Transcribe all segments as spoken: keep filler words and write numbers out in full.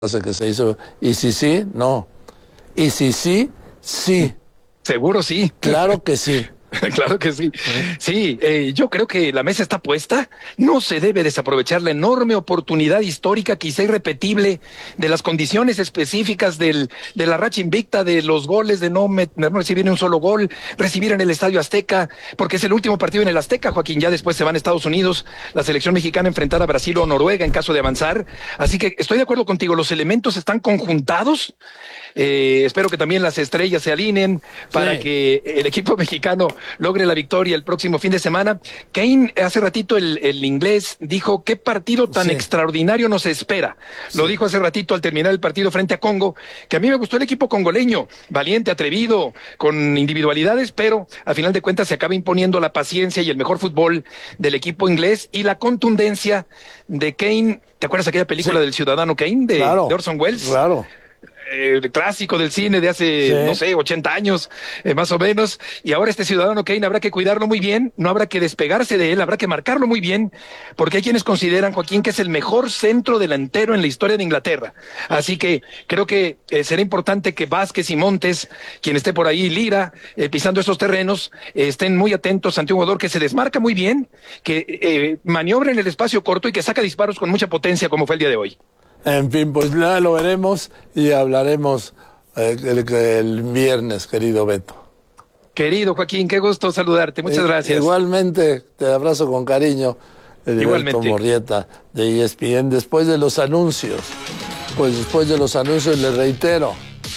que se hizo. Y si sí, no. Y si sí, sí. Seguro sí. Claro que sí. Claro que sí. Sí, eh, yo creo que la mesa está puesta. No se debe desaprovechar la enorme oportunidad histórica, quizá irrepetible, de las condiciones específicas del, de la racha invicta, de los goles, de no, met, no recibir ni un solo gol, recibir en el Estadio Azteca, porque es el último partido en el Azteca, Joaquín. Ya después se van a Estados Unidos, la selección mexicana a enfrentar a Brasil o Noruega en caso de avanzar. Así que estoy de acuerdo contigo, los elementos están conjuntados. Eh, espero que también las estrellas se alineen para sí. que el equipo mexicano logre la victoria el próximo fin de semana. Kane, hace ratito el, el inglés dijo qué partido tan sí. extraordinario nos espera. Sí. Lo dijo hace ratito al terminar el partido frente a Congo, que a mí me gustó el equipo congoleño, valiente, atrevido, con individualidades, pero a final de cuentas se acaba imponiendo la paciencia y el mejor fútbol del equipo inglés y la contundencia de Kane. ¿Te acuerdas aquella película sí. del Ciudadano Kane de, claro. de Orson Welles? Claro. El clásico del cine de hace, sí. no sé, ochenta años, eh, más o menos, y ahora este Ciudadano Kane habrá que cuidarlo muy bien, no habrá que despegarse de él, habrá que marcarlo muy bien, porque hay quienes consideran, Joaquín, que es el mejor centro delantero en la historia de Inglaterra. Así que creo que eh, será importante que Vázquez y Montes, quien esté por ahí, Lira, eh, pisando estos terrenos, eh, estén muy atentos ante un jugador que se desmarca muy bien, que eh, maniobra en el espacio corto y que saca disparos con mucha potencia, como fue el día de hoy. En fin, pues nada, lo veremos y hablaremos eh, el, el viernes, querido Beto. Querido Joaquín, qué gusto saludarte, muchas gracias. Igualmente, te abrazo con cariño, Heriberto Murrieta de E S P N. Después de los anuncios, pues después de los anuncios le reitero,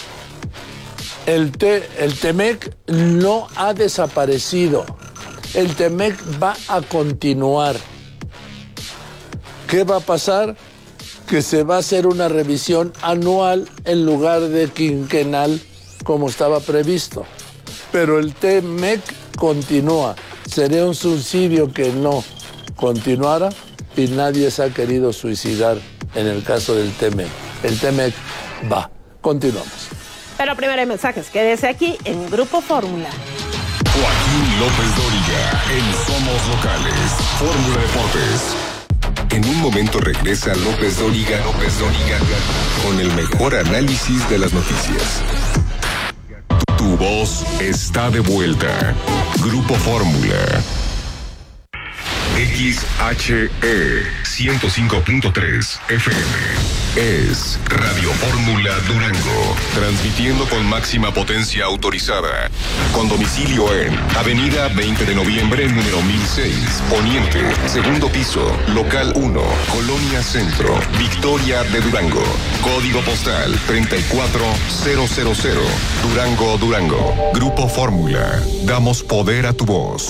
el, te, el Temec no ha desaparecido, el Temec va a continuar. ¿Qué va a pasar? Que se va a hacer una revisión anual en lugar de quinquenal como estaba previsto. Pero el Temec continúa. Sería un suicidio que no continuara y nadie se ha querido suicidar en el caso del Temec. El Temec va. Continuamos. Pero primero hay mensajes. Quédese aquí en Grupo Fórmula. Joaquín López Dóriga en Somos Locales. Fórmula Deportes. En un momento regresa López Dóriga, López Dóriga, con el mejor análisis de las noticias. Tu voz está de vuelta. Grupo Fórmula. X H E ciento cinco punto tres F M es Radio Fórmula Durango, transmitiendo con máxima potencia autorizada, con domicilio en Avenida veinte de noviembre, número mil seis, Poniente, segundo piso, local uno, Colonia Centro, Victoria de Durango, código postal treinta y cuatro mil, Durango, Durango. Grupo Fórmula, damos poder a tu voz.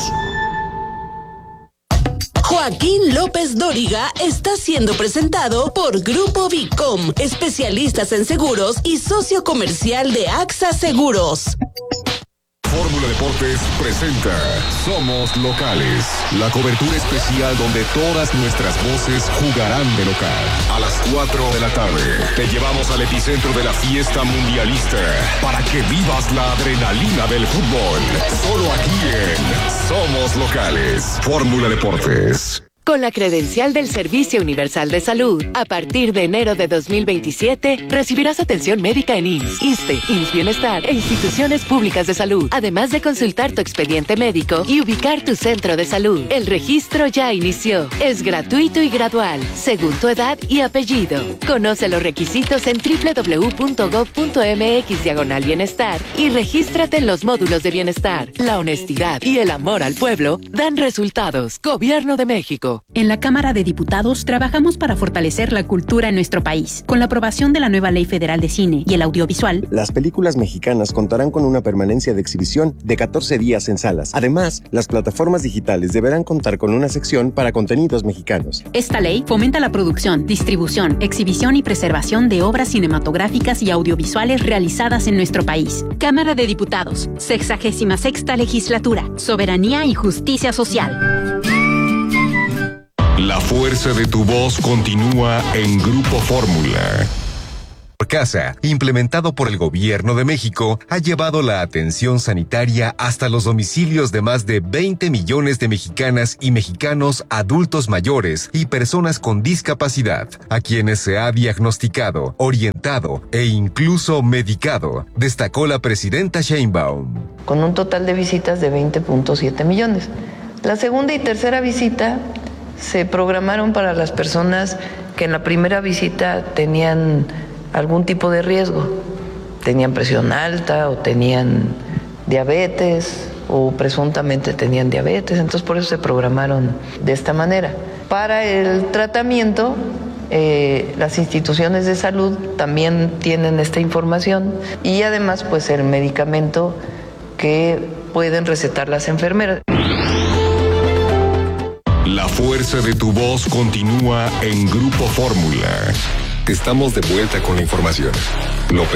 Joaquín López Dóriga está siendo presentado por Grupo Vicom, especialistas en seguros y socio comercial de AXA Seguros. Fórmula Deportes presenta Somos Locales, la cobertura especial donde todas nuestras voces jugarán de local. A las cuatro de la tarde te llevamos al epicentro de la fiesta mundialista para que vivas la adrenalina del fútbol. Solo aquí en Somos Locales. Fórmula Deportes. Con la credencial del Servicio Universal de Salud, a partir de enero de dos mil veintisiete, recibirás atención médica en I M S S, ISSSTE, I M S S Bienestar e instituciones públicas de salud, además de consultar tu expediente médico y ubicar tu centro de salud. El registro ya inició. Es gratuito y gradual, según tu edad y apellido. Conoce los requisitos en doble u doble u doble u punto gob punto eme equis diagonal bienestar y regístrate en los módulos de bienestar. La honestidad y el amor al pueblo dan resultados. Gobierno de México. En la Cámara de Diputados trabajamos para fortalecer la cultura en nuestro país. Con la aprobación de la nueva Ley Federal de Cine y el audiovisual, las películas mexicanas contarán con una permanencia de exhibición de catorce días en salas. Además, las plataformas digitales deberán contar con una sección para contenidos mexicanos. Esta ley fomenta la producción, distribución, exhibición y preservación de obras cinematográficas y audiovisuales realizadas en nuestro país. Cámara de Diputados, sexagésima sexta legislatura, soberanía y justicia social. La fuerza de tu voz continúa en Grupo Fórmula. por casa, implementado por el Gobierno de México, ha llevado la atención sanitaria hasta los domicilios de más de veinte millones de mexicanas y mexicanos adultos mayores y personas con discapacidad, a quienes se ha diagnosticado, orientado e incluso medicado, destacó la presidenta Sheinbaum. Con un total de visitas de veinte punto siete millones. La segunda y tercera visita se programaron para las personas que en la primera visita tenían algún tipo de riesgo, tenían presión alta o tenían diabetes o presuntamente tenían diabetes, entonces por eso se programaron de esta manera. Para el tratamiento, eh, las instituciones de salud también tienen esta información y además pues el medicamento que pueden recetar las enfermeras. La fuerza de tu voz continúa en Grupo Fórmula. Estamos de vuelta con la información. López